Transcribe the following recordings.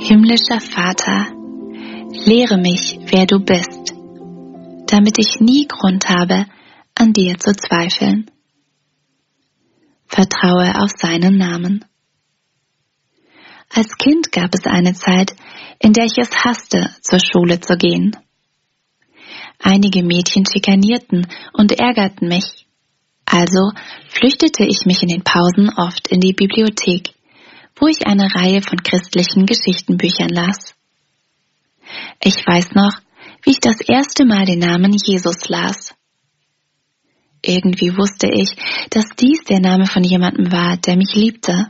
Himmlischer Vater, lehre mich, wer du bist, damit ich nie Grund habe, an dir zu zweifeln. Vertraue auf seinen Namen. Als Kind gab es eine Zeit, in der ich es hasste, zur Schule zu gehen. Einige Mädchen schikanierten und ärgerten mich. Also flüchtete ich mich in den Pausen oft in die Bibliothek, wo ich eine Reihe von christlichen Geschichtenbüchern las. Ich weiß noch, wie ich das erste Mal den Namen Jesus las. Irgendwie wusste ich, dass dies der Name von jemandem war, der mich liebte.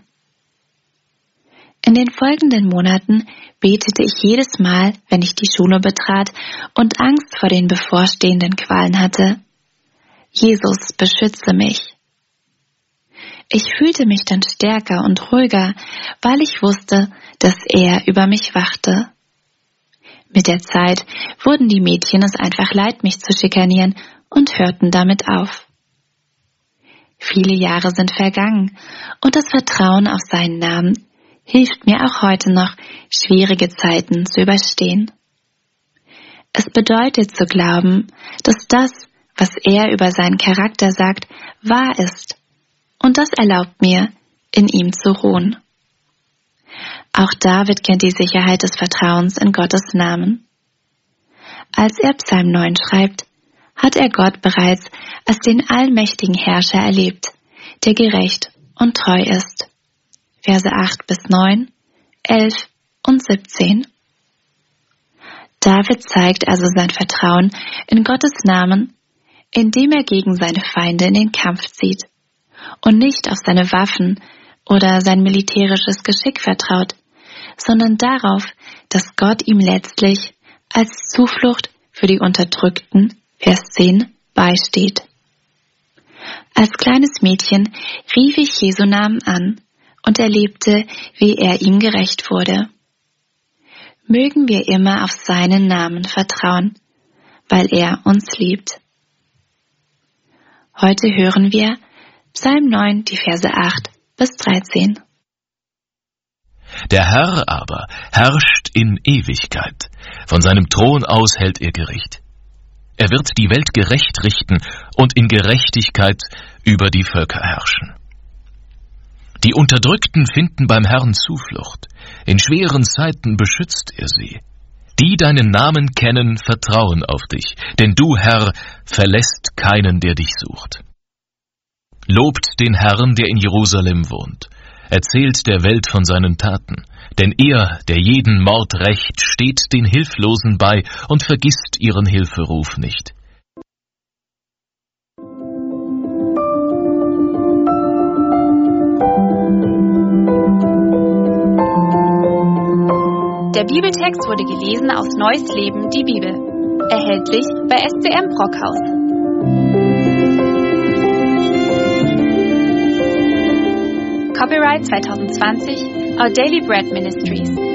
In den folgenden Monaten betete ich jedes Mal, wenn ich die Schule betrat und Angst vor den bevorstehenden Qualen hatte: Jesus, beschütze mich. Ich fühlte mich dann stärker und ruhiger, weil ich wusste, dass er über mich wachte. Mit der Zeit wurden die Mädchen es einfach leid, mich zu schikanieren, und hörten damit auf. Viele Jahre sind vergangen und das Vertrauen auf seinen Namen hilft mir auch heute noch, schwierige Zeiten zu überstehen. Es bedeutet zu glauben, dass das, was er über seinen Charakter sagt, wahr ist, und das erlaubt mir, in ihm zu ruhen. Auch David kennt die Sicherheit des Vertrauens in Gottes Namen. Als er Psalm 9 schreibt, hat er Gott bereits als den allmächtigen Herrscher erlebt, der gerecht und treu ist. Verse 8 bis 9, 11 und 17. David zeigt also sein Vertrauen in Gottes Namen, indem er gegen seine Feinde in den Kampf zieht und nicht auf seine Waffen oder sein militärisches Geschick vertraut, sondern darauf, dass Gott ihm letztlich als Zuflucht für die Unterdrückten, Vers 10, beisteht. Als kleines Mädchen rief ich Jesu Namen an und erlebte, wie er ihm gerecht wurde. Mögen wir immer auf seinen Namen vertrauen, weil er uns liebt. Heute hören wir Psalm 9, die Verse 8 bis 13. Der Herr aber herrscht in Ewigkeit. Von seinem Thron aus hält er Gericht. Er wird die Welt gerecht richten und in Gerechtigkeit über die Völker herrschen. Die Unterdrückten finden beim Herrn Zuflucht. In schweren Zeiten beschützt er sie. Die deinen Namen kennen, vertrauen auf dich, denn du, Herr, verlässt keinen, der dich sucht. Lobt den Herrn, der in Jerusalem wohnt. Erzählt der Welt von seinen Taten. Denn er, der jeden Mord rächt, steht den Hilflosen bei und vergisst ihren Hilferuf nicht. Der Bibeltext wurde gelesen aus Neues Leben, die Bibel. Erhältlich bei SCM Brockhaus. Copyright 2020, Our Daily Bread Ministries.